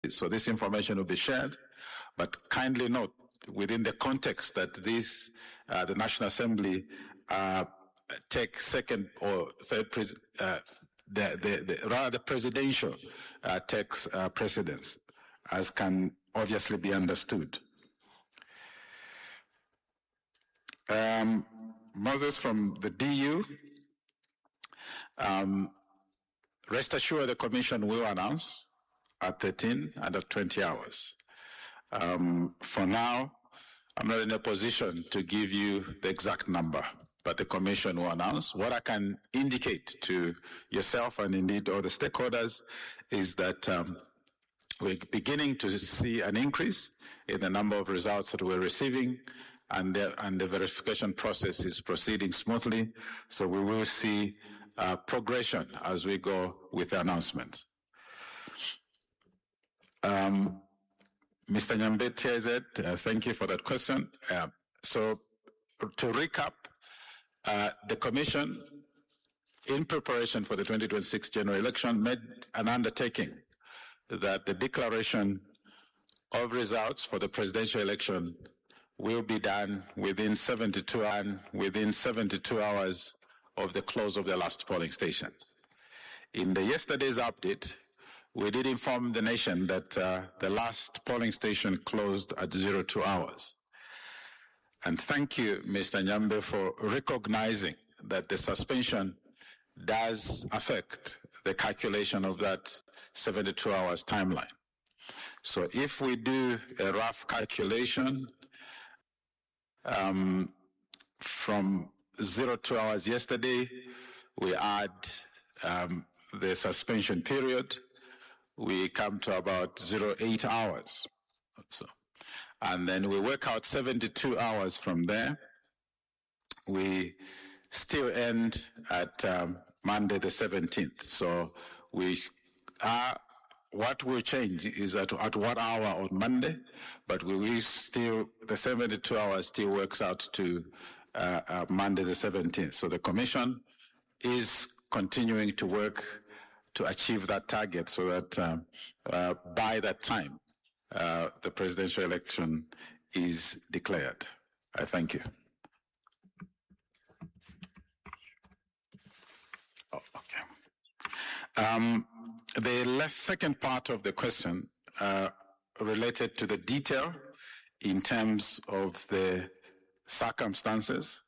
So this information will be shared, but kindly note within the context that the National Assembly takes second or third, the presidential takes precedence, as can obviously be understood. Moses from the DU, rest assured the Commission will announce at 13 and at 20 hours. For now, I'm not in a position to give you the exact number, but the Commission will announce. What I can indicate to yourself and indeed all the stakeholders is that we're beginning to see an increase in the number of results that we're receiving, and the verification process is proceeding smoothly. So we will see progression as we go with the announcements. Mr. Nyambe TZ, thank you for that question. So to recap, the Commission, in preparation for the 2026 general election, made an undertaking that the declaration of results for the presidential election will be done within 72 hours of the close of the last polling station. In the yesterday's update, we did inform the nation that the last polling station closed at 02 hours. And thank you, Mr. Nyambe, for recognizing that the suspension does affect the calculation of that 72 hours timeline. So if we do a rough calculation from 02 hours yesterday, we add the suspension period, we come to about 08 hours. So, and then we work out 72 hours from there. We still end at Monday the 17th. So what will change is at what hour on Monday, but we will still, the 72 hours still works out to Monday the 17th. So the Commission is continuing to work to achieve that target so that by that time, the presidential election is declared. I thank you. Oh, okay. The second part of the question related to the detail in terms of the circumstances.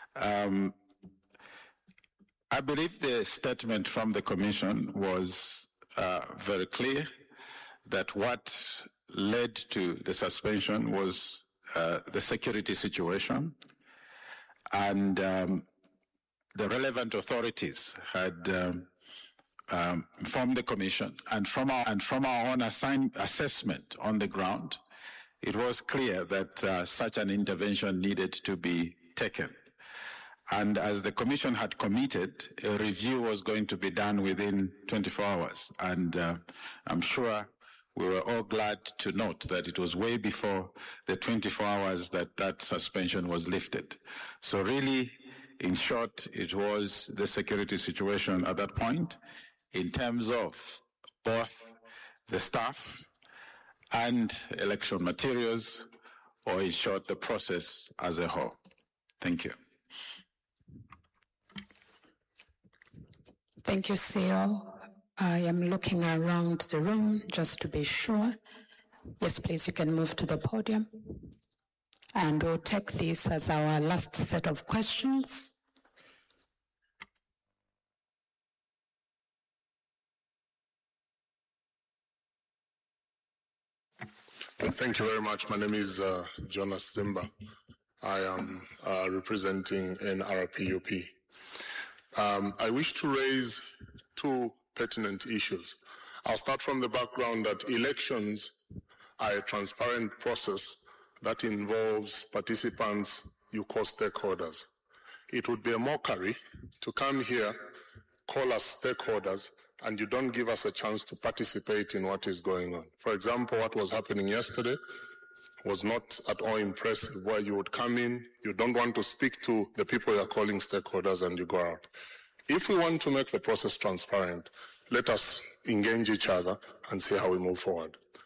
I believe the statement from the Commission was very clear that what led to the suspension was the security situation, and the relevant authorities had informed the Commission, and from our own assessment on the ground, it was clear that such an intervention needed to be taken. And as the Commission had committed, a review was going to be done within 24 hours. And I'm sure we were all glad to note that it was way before the 24 hours that suspension was lifted. So really, in short, it was the security situation at that point in terms of both the staff and election materials, or in short, the process as a whole. Thank you. Thank you, CEO. I am looking around the room just to be sure. Yes, please, you can move to the podium. And we'll take this as our last set of questions. Thank you very much. My name is Jonas Zimba. I am representing NRPUP. I wish to raise two pertinent issues. I'll start from the background that elections are a transparent process that involves participants, you call stakeholders. It would be a mockery to come here, call us stakeholders, and you don't give us a chance to participate in what is going on. For example, what was happening yesterday was not at all impressive, where you would come in, you don't want to speak to the people you're calling stakeholders, and you go out. If we want to make the process transparent, let us engage each other and see how we move forward.